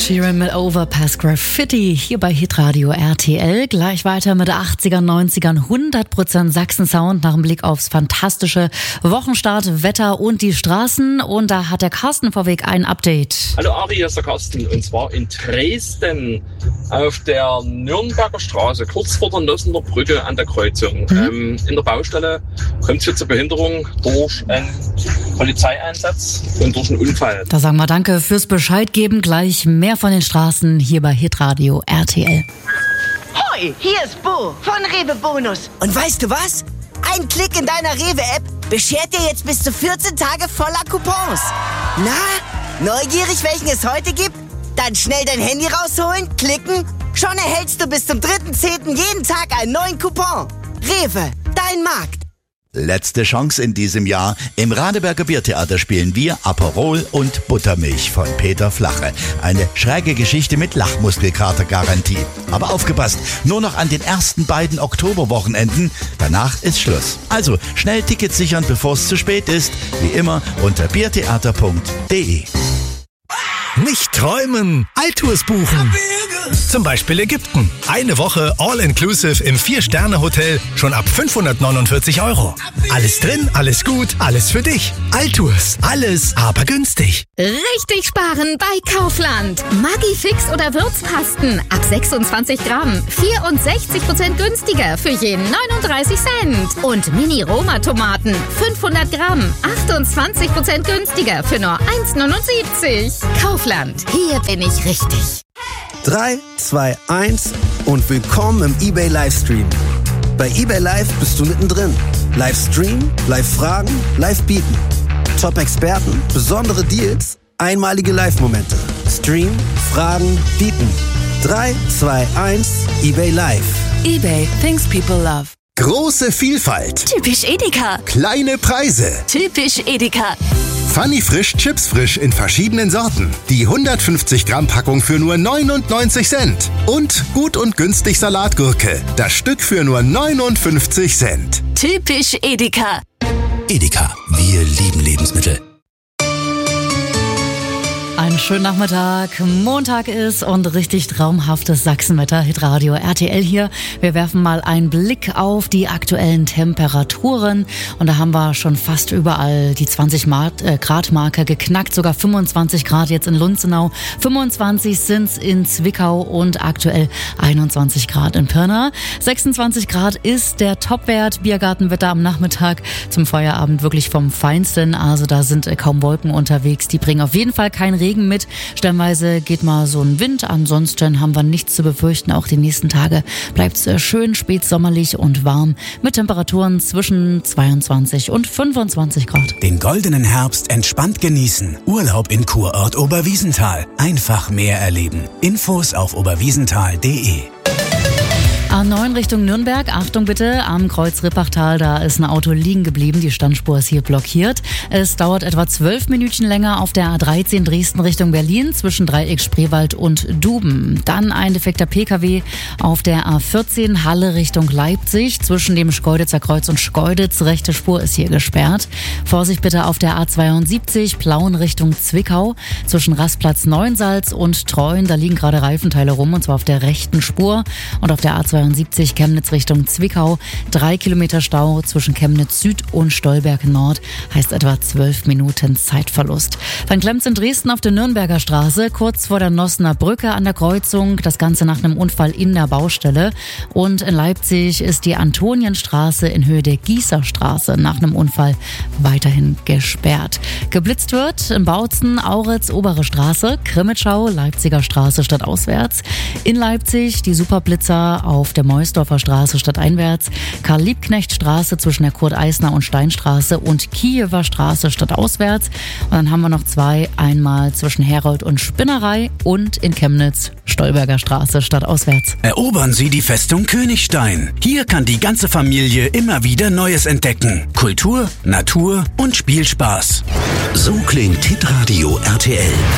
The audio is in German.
Sheeran mit Overpass Graffiti hier bei Hitradio RTL. Gleich weiter mit 80ern, 90ern, 100% Sachsen-Sound nach dem Blick aufs fantastische Wochenstart, Wetter und die Straßen. Und da hat der Carsten vorweg ein Update. Hallo Ari, hier ist der Carsten. Und zwar in Dresden auf der Nürnberger Straße, kurz vor der Nossener Brücke an der Kreuzung. In der Baustelle kommt es hier zur Behinderung durch einen Polizeieinsatz und durch einen Unfall. Da sagen wir danke fürs Bescheid geben. Gleich mehr von den Straßen hier bei Hitradio RTL. Hoi, hier ist Bo von Rewe Bonus. Und weißt du was? Ein Klick in deiner Rewe-App beschert dir jetzt bis zu 14 Tage voller Coupons. Na, neugierig, welchen es heute gibt? Dann schnell dein Handy rausholen, klicken. Schon erhältst du bis zum 3.10. jeden Tag einen neuen Coupon. Rewe, dein Markt. Letzte Chance in diesem Jahr. Im Radeberger Biertheater spielen wir Aperol und Buttermilch von Peter Flache. Eine schräge Geschichte mit Lachmuskelkater-Garantie. Aber aufgepasst, nur noch an den ersten beiden Oktoberwochenenden. Danach ist Schluss. Also schnell Tickets sichern, bevor es zu spät ist. Wie immer unter biertheater.de. Nicht träumen, Alltours buchen. Zum Beispiel Ägypten. Eine Woche All-Inclusive im 4-Sterne-Hotel schon ab 549 €. Alles drin, alles gut, alles für dich. Alltours, alles aber günstig. Richtig sparen bei Kaufland. Maggi Fix oder Würzpasten ab 26 Gramm. 64% günstiger für jeden 39 Cent. Und Mini-Roma-Tomaten 500 Gramm. 28% günstiger für nur 1,79. Kaufland, hier bin ich richtig. 3, 2, 1 und willkommen im eBay Livestream. Bei eBay Live bist du mittendrin. Livestream, Live-Fragen, Live-Bieten. Top-Experten, besondere Deals, einmalige Live-Momente. Stream, Fragen, Bieten. 3, 2, 1, eBay Live. eBay, things people love. Große Vielfalt. Typisch Edeka. Kleine Preise. Typisch Edeka. Funny Frisch Chips Frisch in verschiedenen Sorten. Die 150 Gramm Packung für nur 99 Cent. Und gut und günstig Salatgurke. Das Stück für nur 59 Cent. Typisch Edeka. Edeka, wir lieben Lebensmittel. Einen schönen Nachmittag. Montag ist und richtig traumhaftes Sachsenwetter. Hitradio RTL hier. Wir werfen mal einen Blick auf die aktuellen Temperaturen. Und da haben wir schon fast überall die 20-Grad-Marke geknackt. Sogar 25 Grad jetzt in Lunzenau. 25 sind's in Zwickau und aktuell 21 Grad in Pirna. 26 Grad ist der Topwert. Biergartenwetter am Nachmittag zum Feierabend wirklich vom Feinsten. Also da sind kaum Wolken unterwegs. Die bringen auf jeden Fall keinen Regen mit. Stellenweise geht mal so ein Wind. Ansonsten haben wir nichts zu befürchten. Auch die nächsten Tage bleibt es schön spätsommerlich und warm mit Temperaturen zwischen 22 und 25 Grad. Den goldenen Herbst entspannt genießen. Urlaub in Kurort Oberwiesenthal. Einfach mehr erleben. Infos auf oberwiesenthal.de. A9 Richtung Nürnberg, Achtung bitte, am Kreuz Rippachtal, da ist ein Auto liegen geblieben, die Standspur ist hier blockiert. Es dauert etwa 12 Minütchen länger auf der A13 Dresden Richtung Berlin zwischen Dreieck Spreewald und Duben. Dann ein defekter PKW auf der A14 Halle Richtung Leipzig zwischen dem Schkeuditzer Kreuz und Schkeuditz, rechte Spur ist hier gesperrt. Vorsicht bitte auf der A72 Plauen Richtung Zwickau zwischen Rastplatz Neuensalz und Treuen, da liegen gerade Reifenteile rum und zwar auf der rechten Spur. Und auf der A72 Chemnitz Richtung Zwickau. 3 Kilometer Stau zwischen Chemnitz Süd und Stolberg Nord. Heißt etwa 12 Minuten Zeitverlust. Dann klemmt's in Dresden auf der Nürnberger Straße, kurz vor der Nossener Brücke an der Kreuzung. Das Ganze nach einem Unfall in der Baustelle. Und in Leipzig ist die Antonienstraße in Höhe der Gießerstraße nach einem Unfall weiterhin gesperrt. Geblitzt wird in Bautzen, Auritz, Obere Straße, Krimitschau, Leipziger Straße stadtauswärts. In Leipzig die Superblitzer auf der Meusdorfer Straße stadteinwärts, Karl-Liebknecht-Straße zwischen der Kurt-Eisner und Steinstraße und Kiewer Straße stadtauswärts. Und dann haben wir noch zwei, einmal zwischen Herold und Spinnerei und in Chemnitz Stolberger Straße stadtauswärts. Erobern Sie die Festung Königstein. Hier kann die ganze Familie immer wieder Neues entdecken. Kultur, Natur und Spielspaß. So klingt Hitradio RTL.